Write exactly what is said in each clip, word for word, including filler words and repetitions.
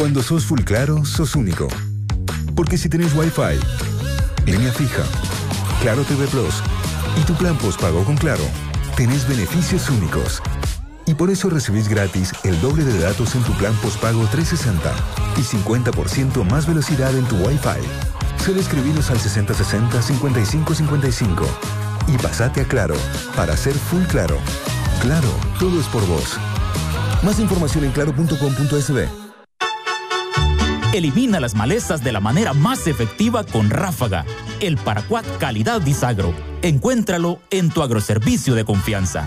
Cuando sos full claro, sos único. Porque si tenés Wi-Fi, línea fija, Claro T V Plus y tu plan postpago con Claro, tenés beneficios únicos. Y por eso recibís gratis el doble de datos en tu plan postpago trescientos sesenta y cincuenta por ciento más velocidad en tu Wi-Fi. Solo escribinos al sesenta sesenta cincuenta y cinco cincuenta y cinco y pasate a Claro para ser full claro. Claro, todo es por vos. Más información en claro punto com punto es be. Elimina las malezas de la manera más efectiva con Ráfaga, el paraquat calidad Disagro. Encuéntralo en tu agroservicio de confianza.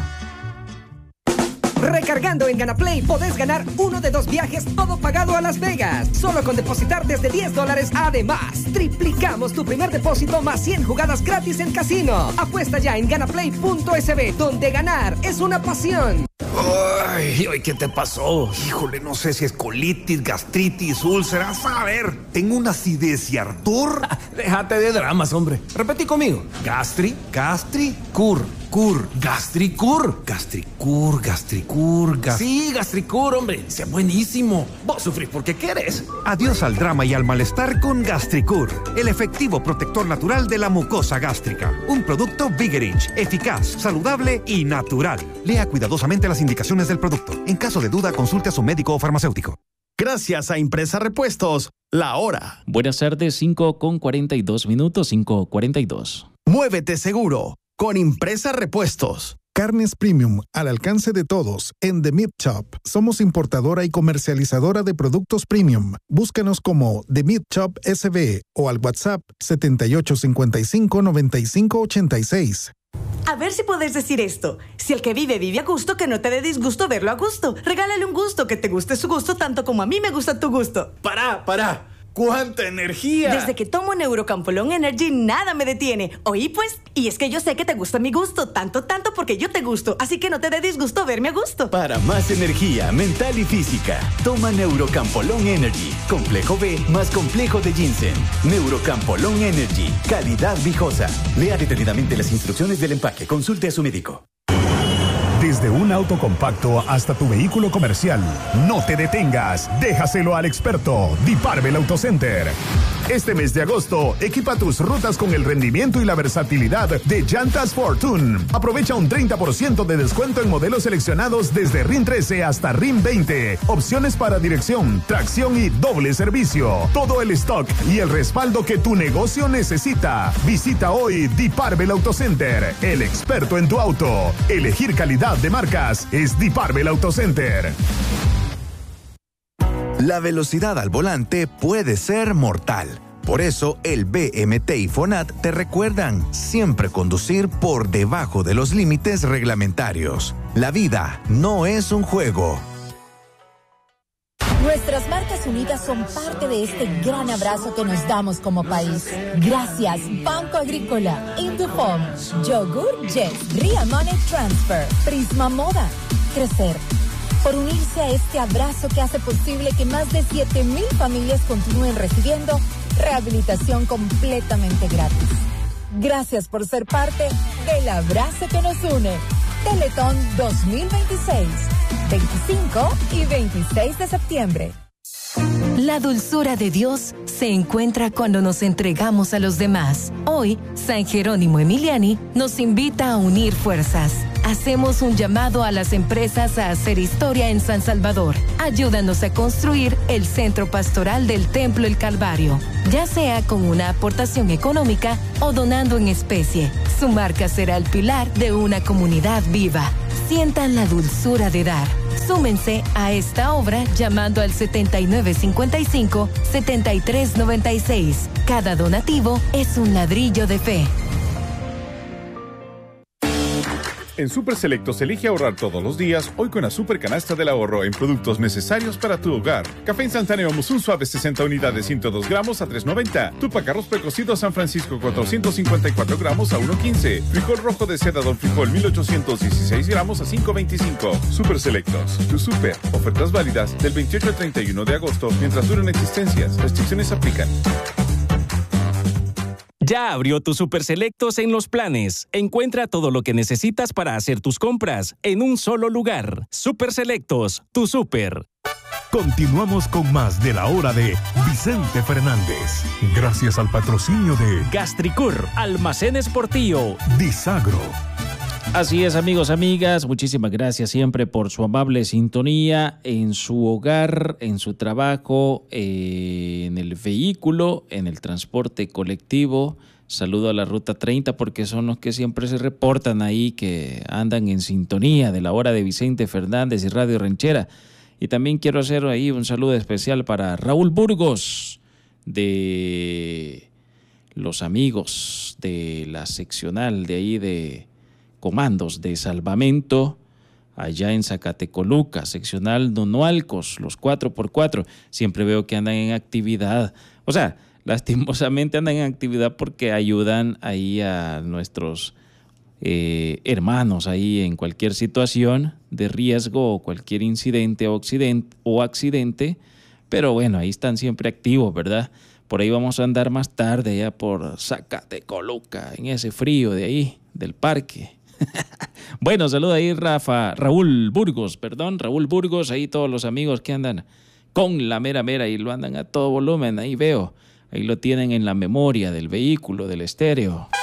Recargando en GanaPlay podés ganar uno de dos viajes todo pagado a Las Vegas. Solo con depositar desde diez dólares. Además, triplicamos tu primer depósito más cien jugadas gratis en casino. Apuesta ya en ganaplay punto es be, donde ganar es una pasión. Ay, ay, ¿qué te pasó? Híjole, no sé si es colitis, gastritis, úlceras. A ver, tengo una acidez y ardor. Déjate de dramas, hombre. Repetí conmigo. Gastri, gastri, cur, cur. Gastricur. Gastricur, gastricur, gast... Sí, Gastricur, hombre. Es buenísimo. Vos sufrís porque querés. Adiós al drama y al malestar con Gastricur, el efectivo protector natural de la mucosa gástrica. Un producto Vigerich, eficaz, saludable y natural. Lea cuidadosamente las indicaciones del producto. En caso de duda, consulte a su médico o farmacéutico. Gracias a Impresa Repuestos, la hora. Buenas tardes, cinco con cuarenta y dos minutos, cinco cuarenta y dos. Muévete seguro con Impresa Repuestos. Carnes premium al alcance de todos en The Meat Shop. Somos importadora y comercializadora de productos premium. Búscanos como The Meat Shop S B o al WhatsApp setenta y ocho cincuenta y cinco noventa y cinco ochenta y seis. A ver si puedes decir esto. Si el que vive vive a gusto, que no te dé disgusto verlo a gusto. Regálale un gusto, que te guste su gusto tanto como a mí me gusta tu gusto. Pará, pará. ¡Cuánta energía! Desde que tomo Neurocampolón Energy, nada me detiene. Oí pues, y es que yo sé que te gusta mi gusto, tanto, tanto porque yo te gusto. Así que no te dé disgusto verme a gusto. Para más energía mental y física, toma Neurocampolón Energy. Complejo B más complejo de ginseng. Neurocampolón Energy. Calidad viejosa. Lea detenidamente las instrucciones del empaque. Consulte a su médico. Desde un auto compacto hasta tu vehículo comercial, no te detengas, déjaselo al experto, Diparbel Auto Center. Este mes de agosto, equipa tus rutas con el rendimiento y la versatilidad de Llantas Fortune. Aprovecha un treinta por ciento de descuento en modelos seleccionados desde R I N trece hasta R I N veinte. Opciones para dirección, tracción y doble servicio. Todo el stock y el respaldo que tu negocio necesita. Visita hoy Diparbel Auto Center, el experto en tu auto. Elegir calidad de marcas es Diparbel Auto Center. La velocidad al volante puede ser mortal. Por eso, el B M T y FONAT te recuerdan siempre conducir por debajo de los límites reglamentarios. La vida no es un juego. Nuestras marcas unidas son parte de este gran abrazo que nos damos como país. Gracias, Banco Agrícola, Indufom, Yogur Yes, Ria Money Transfer, Prisma Moda, Crecer. Por unirse a este abrazo que hace posible que más de siete mil familias continúen recibiendo rehabilitación completamente gratis. Gracias por ser parte del abrazo que nos une. Teletón dos mil veintiséis, veinticinco y veintiséis de septiembre. La dulzura de Dios se encuentra cuando nos entregamos a los demás. Hoy, San Jerónimo Emiliani nos invita a unir fuerzas. Hacemos un llamado a las empresas a hacer historia en San Salvador. Ayúdanos a construir el centro pastoral del Templo El Calvario, ya sea con una aportación económica o donando en especie. Su marca será el pilar de una comunidad viva. Sientan la dulzura de dar. Súmense a esta obra llamando al setenta y nueve cincuenta y cinco, setenta y tres noventa y seis. Cada donativo es un ladrillo de fe. En Super Selectos elige ahorrar todos los días, hoy con la Super Canasta del Ahorro en productos necesarios para tu hogar. Café instantáneo Monsun Suave sesenta unidades, ciento dos gramos a tres noventa. Tupac arroz precocido San Francisco cuatrocientos cincuenta y cuatro gramos a uno quince. Frijol rojo de seda Don Frijol mil ochocientos dieciséis gramos a cinco veinticinco. Super Selectos, tu super. Ofertas válidas del veintiocho al treinta y uno de agosto mientras duren existencias. Restricciones aplican. Ya abrió tu Super Selectos en Los Planes. Encuentra todo lo que necesitas para hacer tus compras en un solo lugar. Super Selectos, tu super. Continuamos con más de la hora de Vicente Fernández. Gracias al patrocinio de Gastricur, Almacenes Portillo, Disagro. Así es, amigos, amigas, muchísimas gracias siempre por su amable sintonía en su hogar, en su trabajo, eh, en el vehículo, en el transporte colectivo. Saludo a la Ruta treinta porque son los que siempre se reportan ahí, que andan en sintonía de la hora de Vicente Fernández y Radio Ranchera. Y también quiero hacer ahí un saludo especial para Raúl Burgos, de los amigos de la seccional de ahí de Comandos de Salvamento, allá en Zacatecoluca, seccional Nonualcos, los cuatro por cuatro. Siempre veo que andan en actividad. O sea, lastimosamente andan en actividad porque ayudan ahí a nuestros eh, hermanos ahí en cualquier situación de riesgo o cualquier incidente o accidente, o accidente. Pero bueno, ahí están siempre activos, ¿verdad? Por ahí vamos a andar más tarde, ya por Zacatecoluca, en ese frío de ahí, del parque. Bueno, saluda ahí Rafa, Raúl Burgos, perdón, Raúl Burgos, ahí todos los amigos que andan con la mera mera y lo andan a todo volumen, ahí veo, ahí lo tienen en la memoria del vehículo, del estéreo.